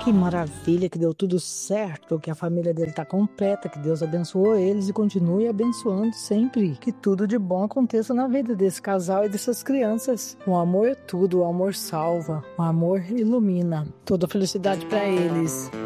Que maravilha, que deu tudo certo, que a família dele tá completa, que Deus abençoou eles e continue abençoando sempre. Que tudo de bom aconteça na vida desse casal e dessas crianças. O amor é tudo, o amor salva, o amor ilumina. Toda felicidade para eles.